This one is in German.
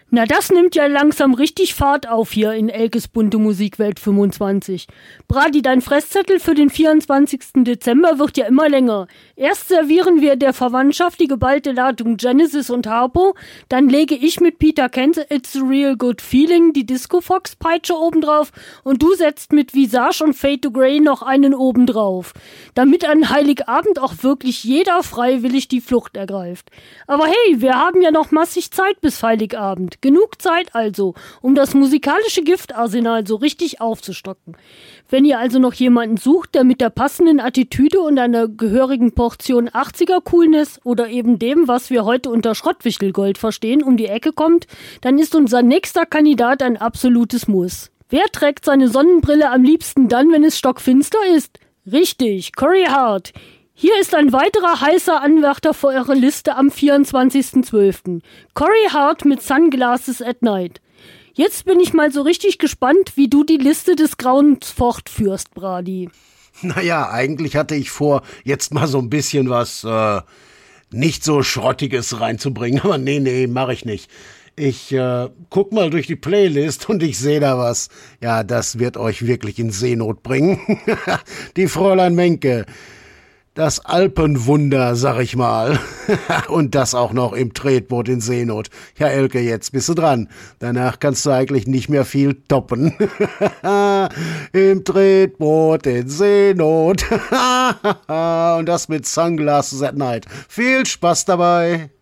Na, das nimmt ja langsam richtig Fahrt auf hier in Elkes bunte Musikwelt 25. Brady, dein Fresszettel für den 24. Dezember wird ja immer länger. Erst servieren wir der Verwandtschaft die geballte Ladung Genesis und Harpo, dann lege ich mit Peter Kent It's a Real Good Feeling die Disco Fox Peitsche obendrauf und du setzt mit Visage und Fade to Grey noch einen obendrauf. Damit an Heiligabend auch wirklich jeder freiwillig die Flucht ergreift. Aber hey, wir haben ja noch massig Zeit bis Heiligabend. Genug Zeit also, um das musikalische Giftarsenal so richtig aufzustocken. Wenn ihr also noch jemanden sucht, der mit der passenden Attitüde und einer gehörigen Portion 80er-Coolness oder eben dem, was wir heute unter Schrottwichtelgold verstehen, um die Ecke kommt, dann ist unser nächster Kandidat ein absolutes Muss. Wer trägt seine Sonnenbrille am liebsten dann, wenn es stockfinster ist? Richtig, Corey Hart. Hier ist ein weiterer heißer Anwärter für eure Liste am 24.12. Corey Hart mit Sunglasses at Night. Jetzt bin ich mal so richtig gespannt, wie du die Liste des Grauens fortführst, Brady. Naja, eigentlich hatte ich vor, jetzt mal so ein bisschen was nicht so Schrottiges reinzubringen. Aber nee, mache ich nicht. Ich guck mal durch die Playlist und ich sehe da was. Ja, das wird euch wirklich in Seenot bringen. Die Fräulein Menke. Das Alpenwunder, sag ich mal. Und das auch noch im Tretboot in Seenot. Ja, Elke, jetzt bist du dran. Danach kannst du eigentlich nicht mehr viel toppen. Im Tretboot in Seenot. Und das mit Sunglasses at Night. Viel Spaß dabei.